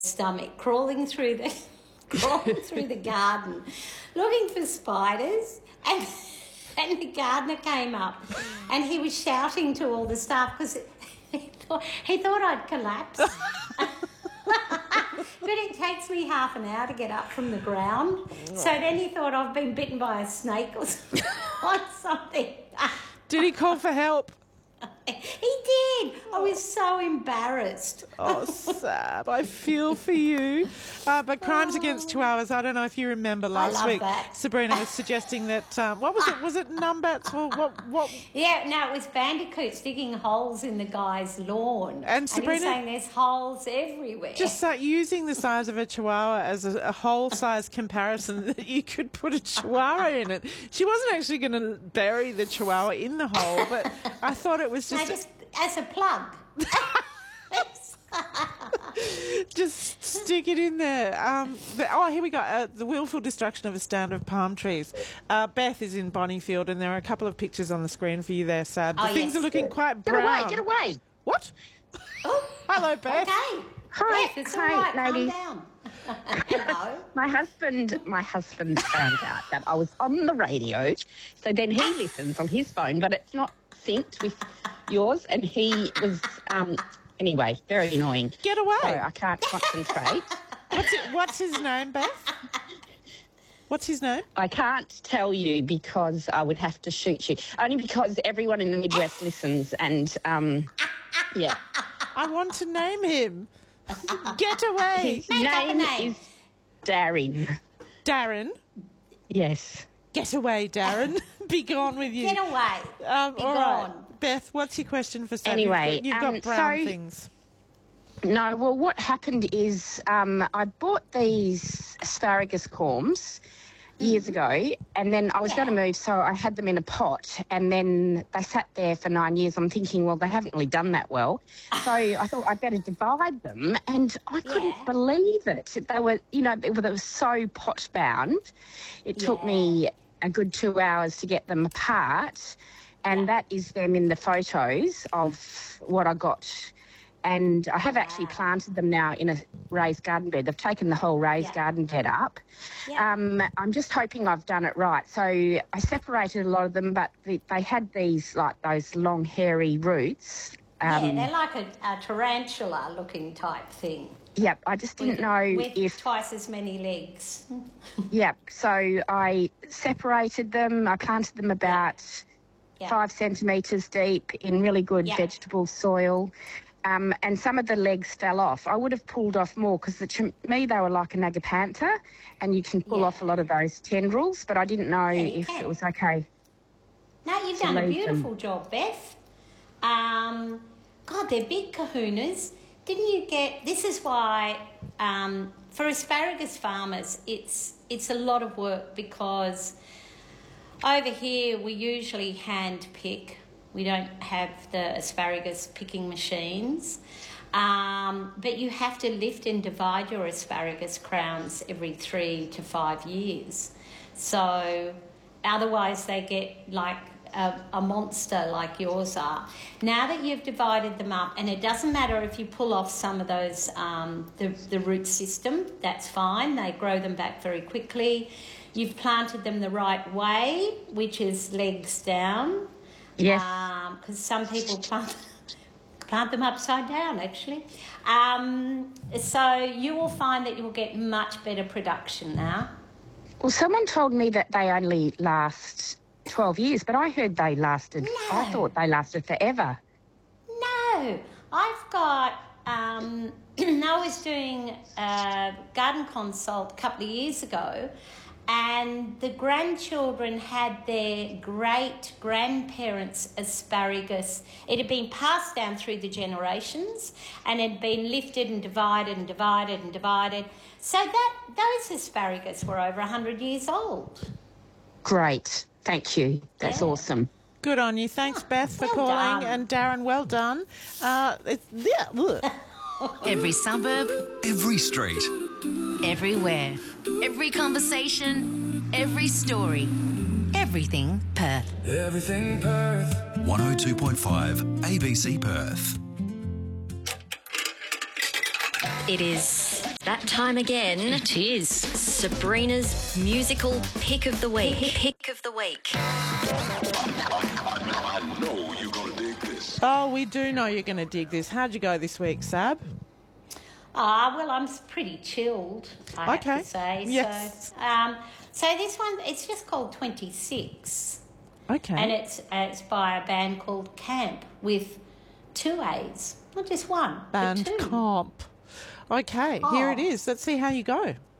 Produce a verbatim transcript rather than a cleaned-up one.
stomach, crawling through the crawling through the garden, looking for spiders, and and the gardener came up, and he was shouting to all the staff because he thought he thought I'd collapsed. But it takes me half an hour to get up from the ground. So then he thought I've been bitten by a snake or something. Did he call for help? He did. I was so embarrassed. Oh, Sab, I feel for you. Uh, but Crimes Oh. Against Chihuahuas, I don't know if you remember last love week, that. Sabrina was suggesting that, um, what was it? Was it numbats? Or what? What? Yeah, no, it was bandicoots digging holes in the guy's lawn. And Sabrina- he was saying there's holes everywhere. Just start using the size of a chihuahua as a, a whole size comparison that you could put a chihuahua in it. She wasn't actually going to bury the chihuahua in the hole, but I thought it was no, just... just as a plug. Just stick it in there. Um, but, oh, here we go. Uh, the willful destruction of a stand of palm trees. Uh, Beth is in Bonnyfield, and there are a couple of pictures on the screen for you there, Sad. The Oh, things yes. are looking quite Get brown. away, get away. What? Oh, Hello, Beth. okay. Hi, Beth, it's hi, all right. Calm ladies. down. Hello. My husband, my husband found out that I was on the radio, so then he listens on his phone, but it's not synced with yours, and he was, um, anyway, very annoying. Get away. So I can't concentrate. What's, it, what's his name, Beth? What's his name? I can't tell you because I would have to shoot you, only because everyone in the Midwest listens, and, um, yeah. I want to name him. Get away. His Make up a name, name. is Darren. Darren. Yes. Get away, Darren. Be gone with you. Get away. Um, Be all right. gone. Beth, what's your question for Sam? Anyway, You've got, you've got um, brown so- things. No, well, what happened is um, I bought these asparagus corms years ago, and then I was going to move, so I had them in a pot, and then they sat there for nine years. I'm thinking, well, they haven't really done that well. So I thought I'd better divide them, and I couldn't Yeah. believe it. They were, you know, they were, they were so pot-bound. It took Yeah. me a good two hours to get them apart, and that is them in the photos of what I got. And I have actually planted them now in a raised garden bed. They've taken the whole raised Yeah. garden bed up. Yeah. Um, I'm just hoping I've done it right. So I separated a lot of them, but the, they had these, like, those long, hairy roots. Yeah, Um, they're like a, a tarantula-looking type thing. Yep, I just didn't know with if... twice as many legs. Yep, so I separated them. I planted them about Yeah. five centimetres deep in really good Yeah. vegetable soil. Um, and some of the legs fell off. I would have pulled off more because to me they were like an agapantha, and you can pull Yeah. off a lot of those tendrils, but I didn't know you if can. it was okay. No, you've To done a leave them. beautiful job, Beth. Um, God, they're big kahunas. Didn't you get... This is why, um, for asparagus farmers, it's it's a lot of work because over here we usually hand pick. We don't have the asparagus picking machines. Um, but you have to lift and divide your asparagus crowns every three to five years. So otherwise they get like a, a monster like yours are. Now that you've divided them up, and it doesn't matter if you pull off some of those, um, the, the root system, that's fine. They grow them back very quickly. You've planted them the right way, which is legs down. Yes. Because some people plant plant them upside down, actually. Um, so you will find that you will get much better production now. Well, someone told me that they only last twelve years, but I heard they lasted, I No. thought they lasted forever. No, I've got... Um, I was doing a garden consult a couple of years ago, and the grandchildren had their great-grandparents' asparagus. It had been passed down through the generations and had been lifted and divided and divided and divided. So that those asparagus were over one hundred years old. Great. Thank you. That's Yeah. awesome. Good on you. Thanks, Beth, for Well calling. done. And Darren, well done. Uh, it's, yeah, ugh. Every suburb, Every street. everywhere. Every conversation, every story. Everything Perth. Everything Perth. one oh two point five A B C Perth. It is That time again. It is Sabrina's musical pick of the week. Pick of the week. I know you're going to dig this. Oh, we do know you're going to dig this. How'd you go this week, Sab? Ah, well, I'm pretty chilled, I Okay. have to say. Yes. So, um, so this one, it's just called twenty-six. Okay. And it's, uh, it's by a band called Camp with two A's. Not just one, Band but two. Comp. Okay, here Oh. it is. Let's see how you go.